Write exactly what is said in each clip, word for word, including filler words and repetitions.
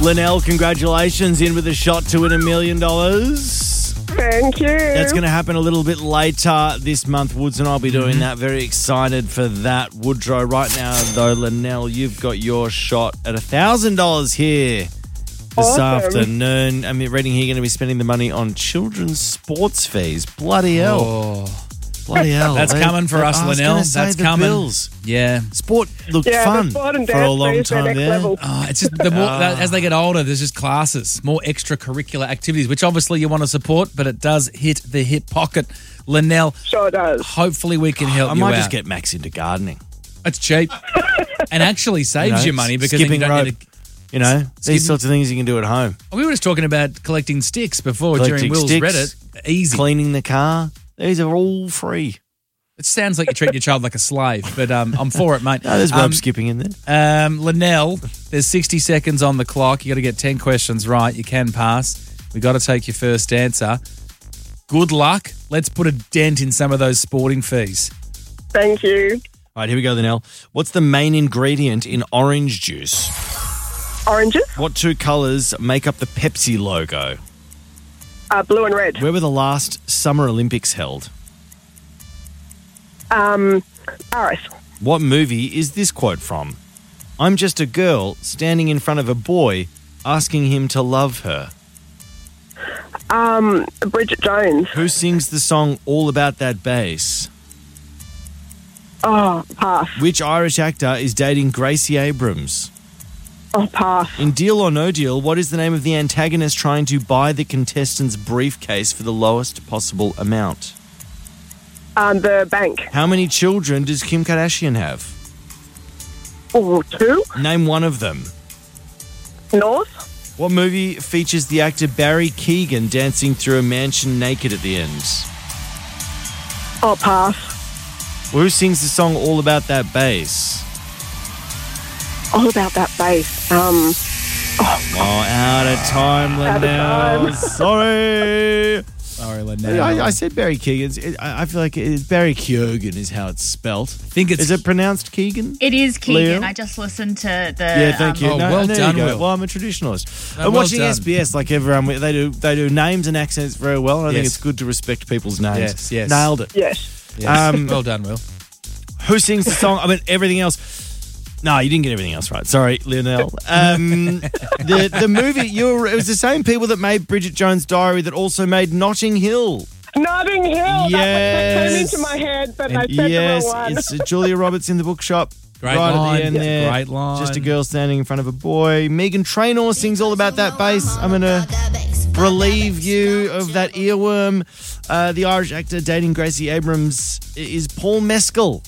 Linnell, congratulations, in with a shot to win a million dollars. Thank you. That's going to happen a little bit later this month. Woods and I'll be doing Mm-hmm. that. Very excited for that. Woodrow, right now, though, Linnell, you've got your shot at one thousand dollars here this Awesome. afternoon. I mean, reading here, you're going to be spending the money on children's sports fees. Bloody hell. Oh, Bloody hell. that's They- coming for they- us, I was Linnell. gonna say That's the coming. Bills. yeah. Sport looked Yeah, fun the sport and for a dance long fees are time next there. level. Oh, it's just the more that, as they get older, there's just classes, more extracurricular activities, which obviously you want to support, but it does hit the hip pocket. Linnell, Sure does. hopefully we can help I you might out. just get Max into gardening. It's cheap and actually saves You know, you money because then skipping you don't rope. need to. You know, Skipping- these sorts of things you can do at home. We were just talking about collecting sticks before during Collecting Will's sticks, Reddit. Easy. Cleaning the car. These are all free. It sounds like you treat your child like a slave, but um, I'm for it, mate. No, there's rope um, skipping in there. Um, Linnell, there's sixty seconds on the clock. You got to get ten questions right. You can pass. We got to take your first answer. Good luck. Let's put a dent in some of those sporting fees. Thank you. All right, here we go, Linnell. What's the main ingredient in orange juice? Oranges, What two colours make up the Pepsi logo? uh, blue and red. Where were the last Summer Olympics held? Um, Paris. What movie is this quote from? I'm just a girl standing in front of a boy asking him to love her. Um, Bridget Jones. Who sings the song All About That Bass? Oh, pass. Which Irish actor is dating Gracie Abrams? Oh, pass. In Deal or No Deal, what is the name of the antagonist trying to buy the contestant's briefcase for the lowest possible amount? Um, the bank. How many children does Kim Kardashian have? Oh, two. Name one of them. North. What movie features the actor Barry Keoghan dancing through a mansion naked at the end? Oh, pass. Well, who sings the song All About That Bass? All about that bass. Um, Oh, out of time, Out of Linnell. time. Sorry. Sorry, Linnell. I, I said Barry Keoghan's. It- I I feel like it's Barry Keoghan is how it's spelt. think it's Is it pronounced Keegan? It is Keegan. Leo? I just listened to the. Yeah, thank you. oh, No, well there done, you go. Will. Well, I'm a traditionalist. No, I'm well watching done. S B S like everyone. They do they do names and accents very well. And I think Yes. it's good to respect people's names. Yes, yes. Nailed it. yes. Yes. Um, well done, Will. Who sings the song? I mean, everything else. No, you didn't get everything else right. Sorry, Linnell. Um, the the movie. You were, it was the same people that made Bridget Jones' Diary that also made Notting Hill. Notting Hill. That, that came Yes. into my head, but I said Yes, the wrong one. it's uh, Julia Roberts in the bookshop. Great right line. at the end Yeah. there. Great line. Just a girl standing in front of a boy. Megan Trainor sings all about that bass. I'm going to relieve you of that earworm. Uh, the Irish actor dating Gracie Abrams is Paul Mescal.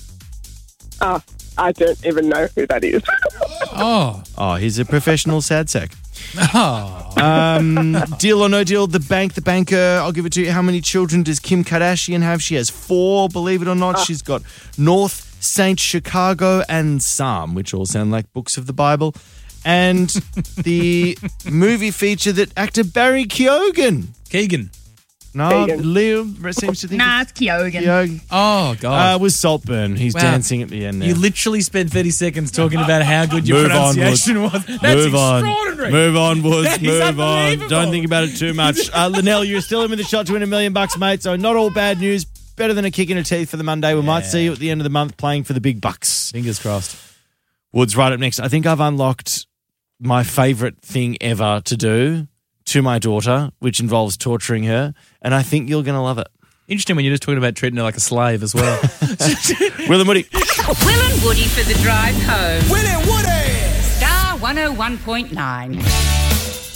Oh, I don't even know who that is. Oh. Oh, he's a professional sad sack. Oh. Um, deal or no deal, the bank, the banker, I'll give it to you. How many children does Kim Kardashian have? She has four, believe it or not. She's got North, Saint, Chicago, and Psalm, which all sound like books of the Bible. And the movie feature that actor Barry Keoghan. Keegan. No, Keegan. Leo seems to think Nah, it's Keoghan. Keoghan. Oh, God. Uh, with Saltburn. He's Wow. dancing at the end there. You literally spent thirty seconds talking about how good your Move on, pronunciation was. That's Move on. extraordinary. Move on, Woods. That is Move on. unbelievable. Don't think about it too much. Uh, Linnell, you're still in with a shot to win a million bucks, mate. So not all bad news. Better than a kick in the teeth for the Monday. We might see you at the end of the month playing for the big bucks. Fingers crossed. Woods, right up next. I think I've unlocked my favourite thing ever to do to my daughter, which involves torturing her. And I think you're going to love it. Interesting when you're just talking about treating her like a slave as well. Will and Woody. Will and Woody for the drive home. Will and Woody! Star one oh one point nine.